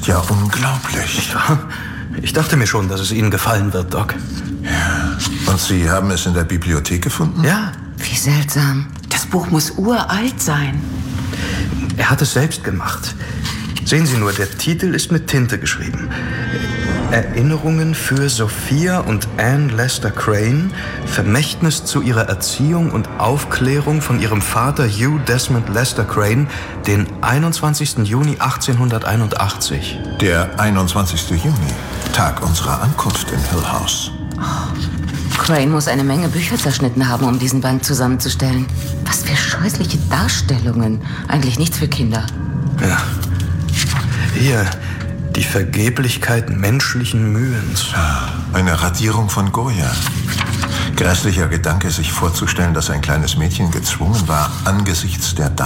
Ja, unglaublich. Ich dachte mir schon, dass es Ihnen gefallen wird, Doc. Ja. Und Sie haben es in der Bibliothek gefunden? Ja. Wie seltsam. Das Buch muss uralt sein. Er hat es selbst gemacht. Sehen Sie nur, der Titel ist mit Tinte geschrieben. Erinnerungen für Sophia und Anne Lester Crane, Vermächtnis zu ihrer Erziehung und Aufklärung von ihrem Vater Hugh Desmond Lester Crane, den 21. Juni 1881. Der 21. Juni, Tag unserer Ankunft in Hill House. Crane muss eine Menge Bücher zerschnitten haben, um diesen Band zusammenzustellen. Was für scheußliche Darstellungen. Eigentlich nichts für Kinder. Ja. Hier, die Vergeblichkeit menschlichen Mühens. Eine Radierung von Goya. Grässlicher Gedanke, sich vorzustellen, dass ein kleines Mädchen gezwungen war, angesichts der